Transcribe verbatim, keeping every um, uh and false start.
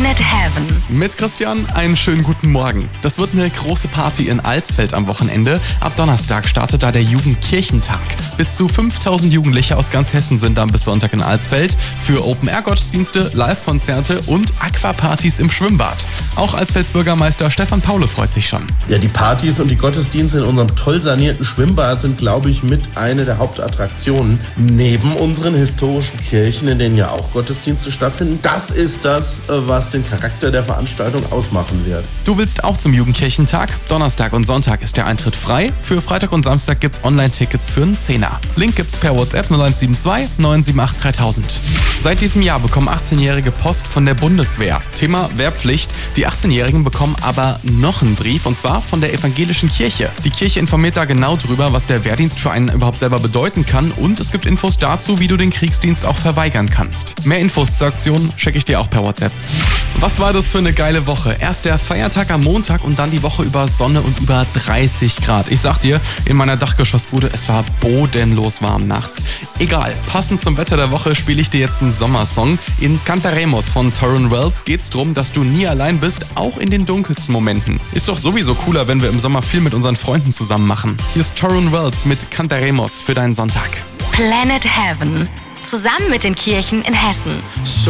Planet Heaven. Mit Christian einen schönen guten Morgen. Das wird eine große Party in Alsfeld am Wochenende. Ab Donnerstag startet da der Jugendkirchentag. Bis zu fünftausend Jugendliche aus ganz Hessen sind dann bis Sonntag in Alsfeld für Open-Air-Gottesdienste, Live-Konzerte und Aquapartys im Schwimmbad. Auch Alsfelds Bürgermeister Stefan Paule freut sich schon. Ja, die Partys und die Gottesdienste in unserem toll sanierten Schwimmbad sind, glaube ich, mit eine der Hauptattraktionen. Neben unseren historischen Kirchen, in denen ja auch Gottesdienste stattfinden. Das ist das, was den Charakter der Veranstaltung ausmachen wird. Du willst auch zum Jugendkirchentag? Donnerstag und Sonntag ist der Eintritt frei. Für Freitag und Samstag gibt's Online-Tickets für einen Zehner. Link gibt's per WhatsApp null eins sieben zwei neun sieben acht dreitausend. Seit diesem Jahr bekommen achtzehnjährige Post von der Bundeswehr. Thema Wehrpflicht. Die achtzehnjährigen bekommen aber noch einen Brief, und zwar von der evangelischen Kirche. Die Kirche informiert da genau drüber, was der Wehrdienst für einen überhaupt selber bedeuten kann, und es gibt Infos dazu, wie du den Kriegsdienst auch verweigern kannst. Mehr Infos zur Aktion schicke ich dir auch per WhatsApp. Was war das für eine geile Woche? Erst der Feiertag am Montag und dann die Woche über Sonne und über dreißig Grad. Ich sag dir, in meiner Dachgeschossbude, es war bodenlos warm nachts. Egal, passend zum Wetter der Woche spiele ich dir jetzt einen Sommersong. In Cantaremos von Tauren Wells geht's drum, dass du nie allein bist, auch in den dunkelsten Momenten. Ist doch sowieso cooler, wenn wir im Sommer viel mit unseren Freunden zusammen machen. Hier ist Tauren Wells mit Cantaremos für deinen Sonntag. Planet Heaven. Zusammen mit den Kirchen in Hessen.